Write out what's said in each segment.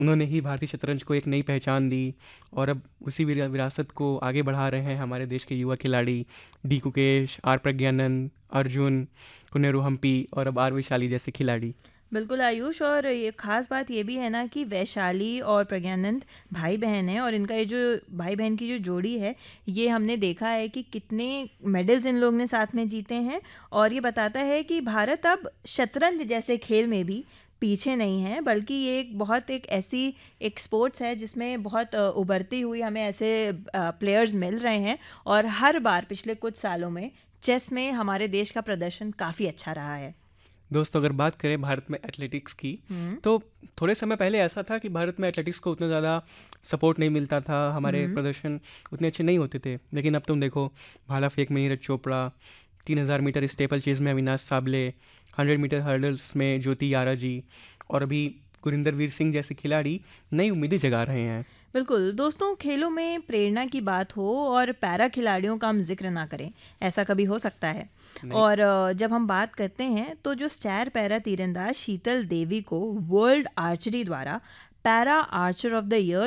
उन्होंने ही भारतीय शतरंज को एक नई पहचान दी और अब उसी विरासत को आगे बढ़ा रहे हैं हमारे देश के युवा खिलाड़ी डी कुकेश, आर प्रज्ञानंद, अर्जुन, कुनेरू हम्पी और अब आर वैशाली जैसे खिलाड़ी। बिल्कुल आयुष, और ये खास बात ये भी है ना कि वैशाली और प्रज्ञानंद भाई बहन हैं, और इनका ये जो भाई बहन की जो जोड़ी है, ये हमने देखा है कि कितने मेडल्स इन लोग ने साथ में जीते हैं। और ये बताता है कि भारत अब शतरंज जैसे खेल में भी पीछे नहीं है, बल्कि ये एक ऐसी एक स्पोर्ट्स है जिसमें बहुत उभरती हुई हमें ऐसे प्लेयर्स मिल रहे हैं। और हर बार पिछले कुछ सालों में चेस में हमारे देश का प्रदर्शन काफ़ी अच्छा रहा है। दोस्तों, अगर बात करें भारत में एथलेटिक्स की, तो थोड़े समय पहले ऐसा था कि भारत में एथलेटिक्स को उतना ज़्यादा सपोर्ट नहीं मिलता था, हमारे प्रदर्शन उतने अच्छे नहीं होते थे। लेकिन अब तुम देखो, भाला फेंक में Neeraj Chopra, 3000 metre staple chase में अविनाश साबले, 100 मीटर हर्डल्स में ज्योति यारा जी और अभी गुरिंदर वीर सिंह जैसे खिलाड़ी नई उम्मीदें जगा रहे हैं। बिल्कुल दोस्तों, खेलों में प्रेरणा की बात हो और पैरा खिलाड़ियों का हम जिक्र ना करें, ऐसा कभी हो सकता है? और जब हम बात करते हैं तो जो स्टार पैरा तीरंदाज शीतल देवी को वर्ल्ड आर्चरी द्वारा para Archer of the year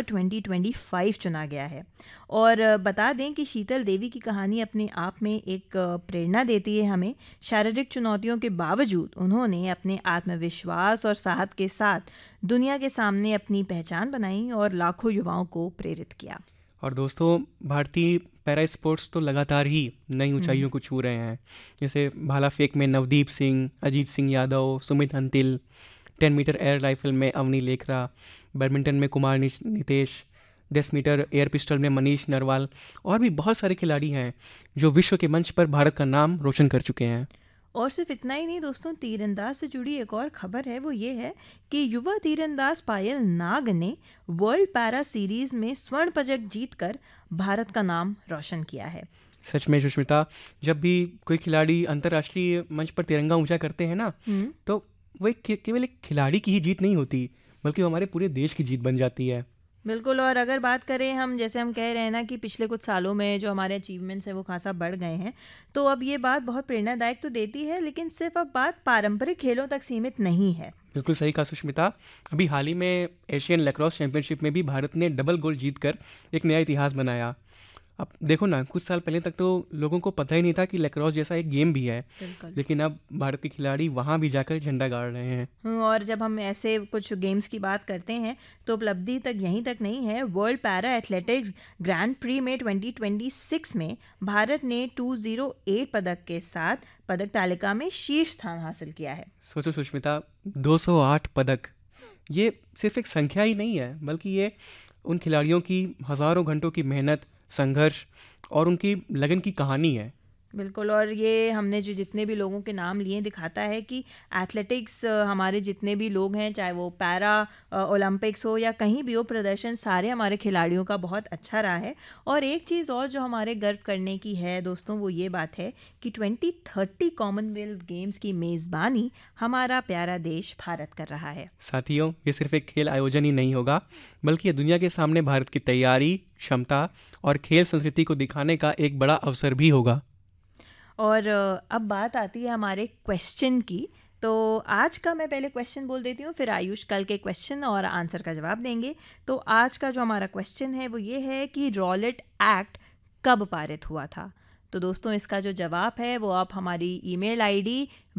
2025 चुना गया है। और बता दें कि शीतल देवी की कहानी अपने आप में एक प्रेरणा देती है हमें। शारीरिक चुनौतियों के बावजूद उन्होंने अपने आत्मविश्वास और साहस के साथ दुनिया के सामने अपनी पहचान बनाई और लाखों युवाओं को प्रेरित किया। और दोस्तों, भारतीय पैरा स्पोर्ट्स तो लगातार ही नई ऊंचाइयों को छू रहे हैं। जैसे भाला फेंक में Navdeep Singh, Ajit Singh Yadav, Sumit हंतिल, 10 metre air rifle में अवनी लेखरा, बैडमिंटन में Kumar Nitesh, 10 metre air pistol में मनीष नरवाल और भी बहुत सारे खिलाड़ी हैं जो विश्व के मंच पर भारत का नाम रोशन कर चुके हैं। और सिर्फ इतना ही नहीं दोस्तों, तीरंदाज से जुड़ी एक और खबर है, वो ये है कि युवा तीरंदाज पायल नाग ने वर्ल्ड पैरा सीरीज में स्वर्ण पदक जीतकर भारत का नाम रोशन किया है। सच में सुष्मिता, जब भी कोई खिलाड़ी अंतर्राष्ट्रीय मंच पर तिरंगा ऊंचा करते हैं ना, तो वो केवल एक खिलाड़ी की ही जीत नहीं होती, बल्कि वो हमारे पूरे देश की जीत बन जाती है। बिल्कुल। और अगर बात करें हम, जैसे हम कह रहे हैं ना कि पिछले कुछ सालों में जो हमारे अचीवमेंट्स हैं वो खासा बढ़ गए हैं, तो अब ये बात बहुत प्रेरणादायक तो देती है, लेकिन सिर्फ अब बात पारंपरिक खेलों तक सीमित नहीं है। बिल्कुल सही कहा सुष्मिता। अभी हाल ही में एशियन लैक्रोस चैंपियनशिप में भी भारत ने डबल गोल्ड जीतकर एक नया इतिहास बनाया। अब देखो ना, कुछ साल पहले तक तो लोगों को पता ही नहीं था कि लैक्रोस जैसा एक गेम भी है, लेकिन अब भारत के खिलाड़ी वहाँ भी जाकर झंडा गाड़ रहे हैं। और जब हम ऐसे कुछ गेम्स की बात करते हैं तो उपलब्धि तक यहीं तक नहीं है। World para athletics grand pre में 2026 में भारत ने 208 पदक के साथ पदक तालिका में शीर्ष स्थान हासिल किया है। सोचो सुष्मिता, 208 पदक, ये सिर्फ एक संख्या ही नहीं है, बल्कि ये उन खिलाड़ियों की हज़ारों घंटों की मेहनत, संघर्ष और उनकी लगन की कहानी है। बिल्कुल। और ये हमने जो जितने भी लोगों के नाम लिए दिखाता है कि एथलेटिक्स, हमारे जितने भी लोग हैं, चाहे वो पैरा ओलंपिक्स हो या कहीं भी हो, प्रदर्शन सारे हमारे खिलाड़ियों का बहुत अच्छा रहा है। और एक चीज़ और जो हमारे गर्व करने की है दोस्तों, वो ये बात है कि 2030 कॉमनवेल्थ गेम्स की मेज़बानी हमारा प्यारा देश भारत कर रहा है। साथियों, ये सिर्फ एक खेल आयोजन ही नहीं होगा, बल्कि ये दुनिया के सामने भारत की तैयारी, क्षमता और खेल संस्कृति को दिखाने का एक बड़ा अवसर भी होगा। और अब बात आती है हमारे क्वेश्चन की। तो आज का मैं पहले क्वेश्चन बोल देती हूँ, फिर आयुष कल के क्वेश्चन और आंसर का जवाब देंगे। तो आज का जो हमारा क्वेश्चन है वो ये है कि रॉलेट एक्ट कब पारित हुआ था? तो दोस्तों, इसका जो जवाब है वो आप हमारी ईमेल आईडी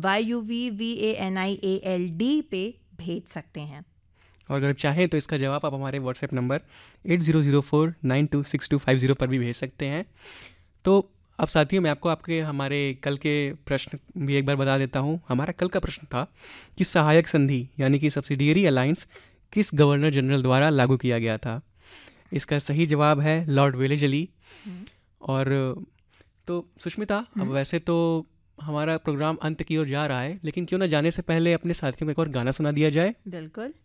yuvvaniald पे भेज सकते हैं। और अगर चाहें तो इसका जवाब आप हमारे व्हाट्सएप नंबर 8004926250 पर भी भेज सकते हैं। तो अब साथियों, मैं आपको हमारे कल के प्रश्न भी एक बार बता देता हूँ। हमारा कल का प्रश्न था कि सहायक संधि यानी कि सब्सिडियरी अलायंस किस गवर्नर जनरल द्वारा लागू किया गया था? इसका सही जवाब है लॉर्ड वेलेजली। और तो सुष्मिता, अब वैसे तो हमारा प्रोग्राम अंत की ओर जा रहा है, लेकिन क्यों ना जाने से पहले अपने साथियों को एक और गाना सुना दिया जाए। बिल्कुल।